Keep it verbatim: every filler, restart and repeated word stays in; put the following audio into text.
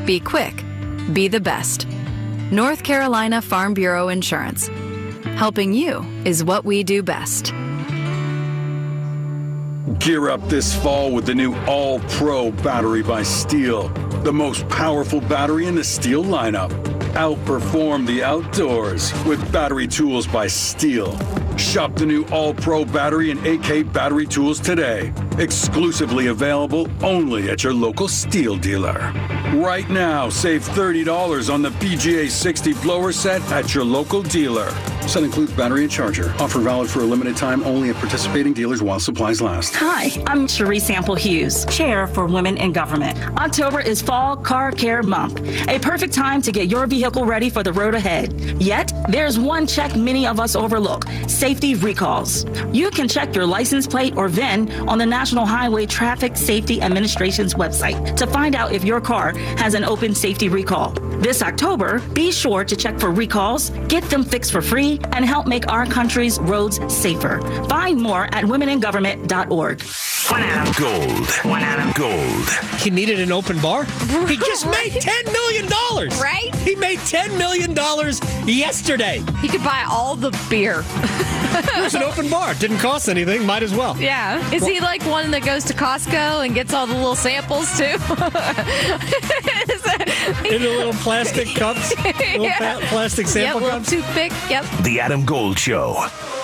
Be quick. Be the best. North Carolina Farm Bureau Insurance. Helping you is what we do best. Gear up this fall with the new All-Pro battery by Steel. The most powerful battery in the Steel lineup. Outperform the outdoors with battery tools by Steel. Shop the new All-Pro battery and A K battery tools today. Exclusively available only at your local Steel dealer. Right now, save thirty dollars on the P G A sixty blower set at your local dealer. Set includes battery and charger. Offer valid for a limited time only at participating dealers while supplies last. Hi, I'm Cherie Sample Hughes, Chair for Women in Government. October is Fall Car Care Month, a perfect time to get your vehicle ready for the road ahead. Yet, there's one check many of us overlook: safety recalls. You can check your license plate or V I N on the National Highway Traffic Safety Administration's website to find out if your car has an open safety recall. This October, be sure to check for recalls, get them fixed for free, and help make our country's roads safer. Find more at women in government dot org. One Adam Gold. One Adam Gold. He needed an open bar. He just made ten million dollars. Right? He made ten million dollars yesterday. You could buy all the beer. There's an open bar. Didn't cost anything. Might as well. Yeah. Is he like one that goes to Costco and gets all the little samples too? In the little plastic cups. Little yeah. pa- plastic sample yep, cups. Little toothpick. Yep. The Adam Gold Show.